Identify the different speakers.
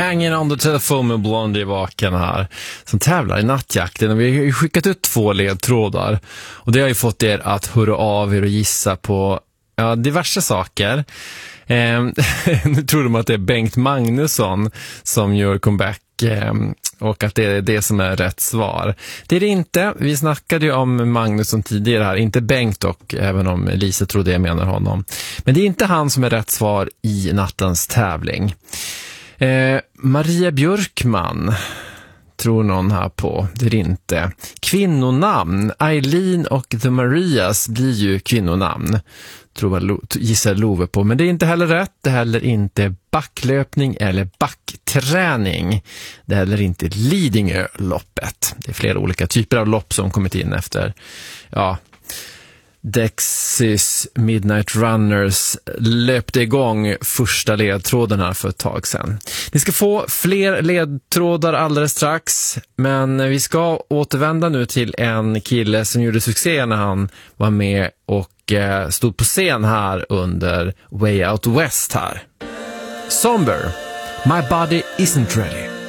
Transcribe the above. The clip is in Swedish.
Speaker 1: Hanging on the telephone med Blondie vaken här, som tävlar i nattjakten. Och vi har ju skickat ut 2 ledtrådar. Och det har ju fått er att höra av er och gissa på diverse saker. Nu tror de att det är Bengt Magnusson som gör comeback och att det är det som är rätt svar. Det är det inte. Vi snackade ju om Magnusson tidigare här, inte Bengt dock, även om Lisa trodde jag menar honom. Men det är inte han som är rätt svar i nattens tävling. Maria Björkman tror någon här på. Det är inte. Kvinnonamn. Eileen och The Marias blir ju kvinnonamn. Gissar Love på. Men det är inte heller rätt. Det är heller inte backlöpning eller backträning. Det är heller inte Lidingö-loppet. Det är flera olika typer av lopp som kommit in efter Dexys Midnight Runners löpte igång första ledtråden här för ett tag sedan. Ni ska få fler ledtrådar alldeles strax, men vi ska återvända nu till en kille som gjorde succé när han var med och stod på scen här under Way Out West här. Somber, My Body Isn't Ready.